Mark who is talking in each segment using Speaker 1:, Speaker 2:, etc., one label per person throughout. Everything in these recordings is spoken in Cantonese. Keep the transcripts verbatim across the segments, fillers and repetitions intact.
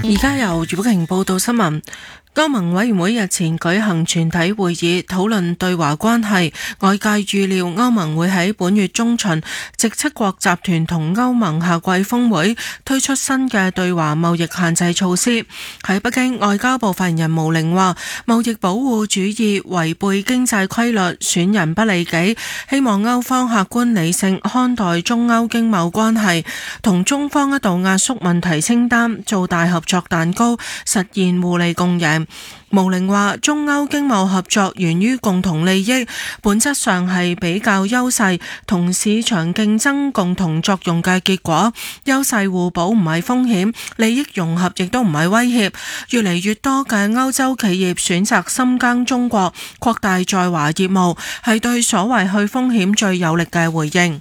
Speaker 1: 而家由葉寶瓊報道新聞。歐盟委員會日前舉行全體會議，討論對華關係。外界預料歐盟會喺本月中旬藉七國集團同歐盟夏季峰會推出新嘅對華貿易限制措施。喺北京，外交部發言人毛寧話：貿易保護主義違背經濟規律，損人不利己。希望歐方客觀理性看待中歐經貿關係，同中方一道壓縮問題清單，做大合作蛋糕，實現互利共贏。毛寧話：中歐經貿合作源於共同利益，本質上係比較優勢同市場競爭共同作用嘅結果。優勢互補唔係風險，利益融合亦都唔係威脅。越嚟越多嘅歐洲企業選擇深耕中國，擴大在華業務，係對所謂去風險最有力嘅回應。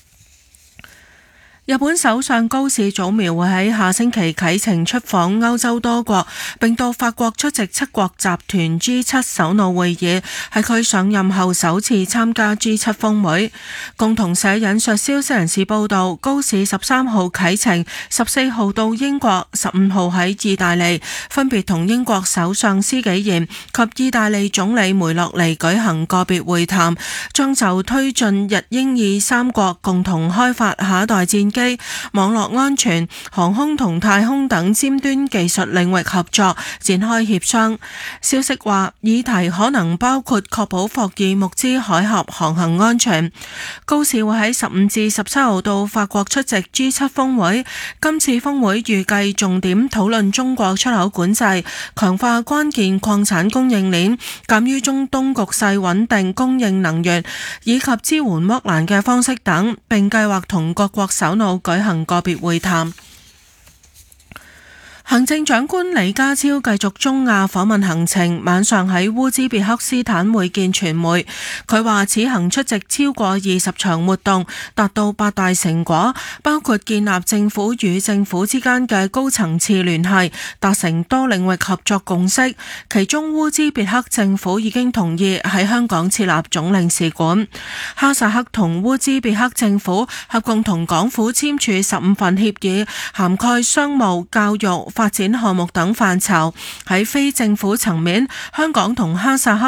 Speaker 1: 日本首相高市早苗會喺下星期啟程出訪歐洲多國，並到法國出席七國集團 G 七 首腦會議，係佢上任後首次參加 G 七 峰會。共同社引述消息人士報道，高市十三號啟程，十四號到英國，十五號喺意大利分別同英國首相施紀賢及意大利總理梅洛尼舉行個別會談，將就推進日英意三國共同開發下一代戰機、網絡安全、航空同太空等尖端技術領域合作展開協商。消息話，議題可能包括確保霍爾木茲海峽航行安全。高市會喺十五至十七號到法國出席 G 七 峰會。今次峰會預計重點討論中國出口管制、強化關鍵礦產供應鏈、鑑於中東局勢穩定供應能源，以及支援烏克蘭嘅方式等，並計劃同各國首腦舉行個別會談。行政長官李家超繼續中亞訪問行程，晚上喺烏茲別克斯坦會見傳媒。佢話此行出席超過二十場活動，達到八大成果，包括建立政府與政府之間嘅高層次聯繫，達成多領域合作共識。其中烏茲別克政府已經同意喺香港設立總領事館。哈薩克同烏茲別克政府合共同港府簽署十五份協議，涵蓋商務、教育、發展項目等範疇。喺非政府層面，香港同哈薩克